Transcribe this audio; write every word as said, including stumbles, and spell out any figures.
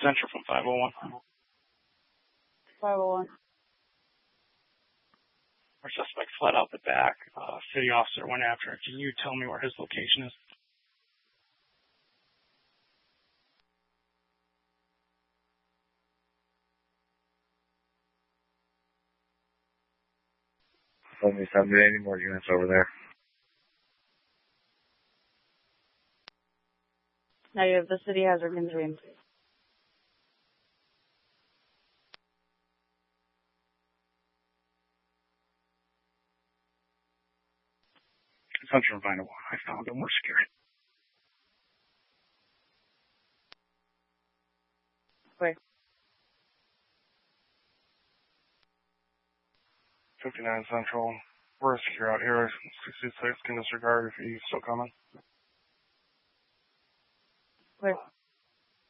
Central from five oh one. five oh one. Our suspect fled out the back. Uh, city officer went after him. Can you tell me where his location is? Only Sunday, any more units over there? Negative. The city has reconvened. Central from five oh one. I found him. We're secured. Where? fifty-nine Central. We're secure out here. sixty-six can disregard if he's still coming. Where?